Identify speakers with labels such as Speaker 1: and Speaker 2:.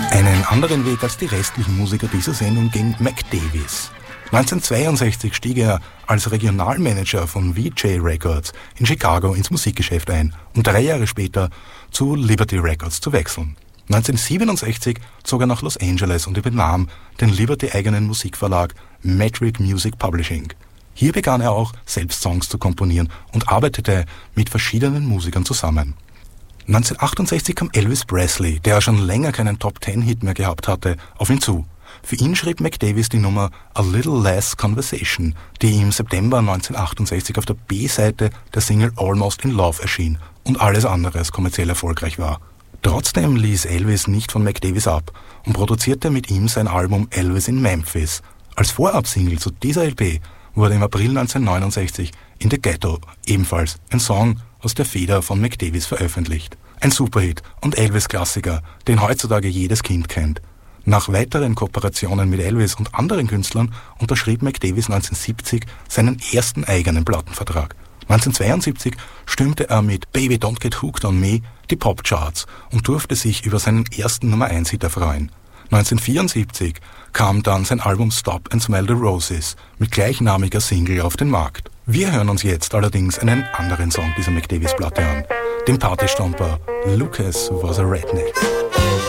Speaker 1: Einen anderen Weg als die restlichen Musiker dieser Sendung ging Mac Davis. 1962 stieg er als Regionalmanager von VJ Records in Chicago ins Musikgeschäft ein, um 3 Jahre später zu Liberty Records zu wechseln. 1967 zog er nach Los Angeles und übernahm den Liberty-eigenen Musikverlag Metric Music Publishing. Hier begann er auch, selbst Songs zu komponieren und arbeitete mit verschiedenen Musikern zusammen. 1968 kam Elvis Presley, der schon länger keinen Top-10-Hit mehr gehabt hatte, auf ihn zu. Für ihn schrieb Mac Davis die Nummer A Little Less Conversation, die im September 1968 auf der B-Seite der Single Almost in Love erschien und alles andere als kommerziell erfolgreich war. Trotzdem ließ Elvis nicht von Mac Davis ab und produzierte mit ihm sein Album Elvis in Memphis. Als Vorabsingle zu dieser LP wurde im April 1969 In the Ghetto ebenfalls ein Song aus der Feder von Mac Davis veröffentlicht. Ein Superhit und Elvis-Klassiker, den heutzutage jedes Kind kennt. Nach weiteren Kooperationen mit Elvis und anderen Künstlern unterschrieb Mac Davis 1970 seinen ersten eigenen Plattenvertrag. 1972 stürmte er mit Baby Don't Get Hooked on Me die Popcharts und durfte sich über seinen ersten Nummer-1-Hit erfreuen. 1974 kam dann sein Album Stop and Smell the Roses mit gleichnamiger Single auf den Markt. Wir hören uns jetzt allerdings einen anderen Song dieser Mac Davis-Platte an, den Partystomper Lucas Was a Redneck.